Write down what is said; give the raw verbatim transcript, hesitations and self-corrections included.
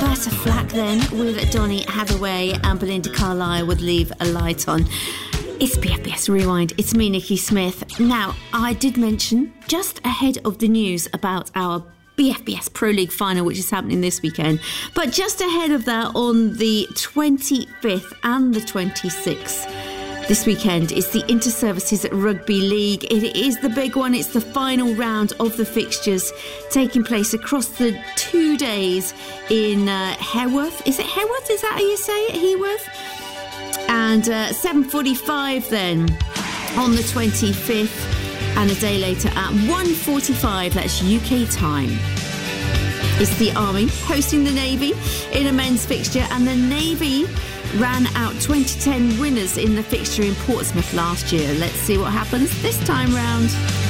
Roberta Flack then with Donny Hathaway and Belinda Carlisle would Leave a Light On. It's B F B S Rewind. It's me, Nikki Smith. Now, I did mention just ahead of the news about our B F B S Pro League final, which is happening this weekend. But just ahead of that, on the twenty-fifth and the twenty-sixth, this weekend is the Inter-Services Rugby League. It is the big one. It's the final round of the fixtures taking place across the two days in uh, Haworth. Is it Haworth? Is that how you say it? Haworth? And uh, seven forty-five then on the twenty-fifth. And a day later at one forty-five, that's U K time. It's the Army hosting the Navy in a men's fixture, and the Navy ran out twenty ten winners in the fixture in Portsmouth last year. Let's see what happens this time round.